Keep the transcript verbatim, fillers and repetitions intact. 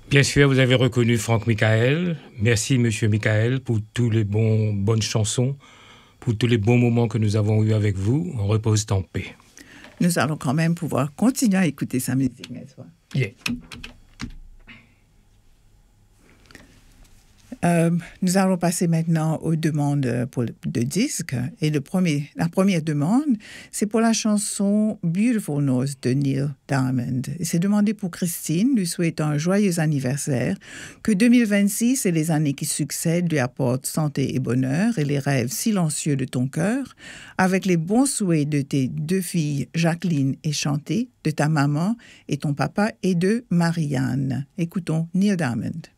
Bien sûr, vous avez reconnu Franck Michael. Merci, Monsieur Michael, pour tous les bons, bonnes chansons, pour tous les bons moments que nous avons eus avec vous. On repose en paix. Nous allons quand même pouvoir continuer à écouter sa musique, n'est-ce pas? Yeah. Euh, nous allons passer maintenant aux demandes pour le, de disques. Et le premier, la première demande, c'est pour la chanson Beautiful North de Neil Diamond. Et c'est demandé pour Christine, lui souhaitant un joyeux anniversaire, que deux mille vingt-six et les années qui succèdent lui apportent santé et bonheur et les rêves silencieux de ton cœur, avec les bons souhaits de tes deux filles, Jacqueline et Chanté, de ta maman et ton papa et de Marianne. Écoutons Neil Diamond.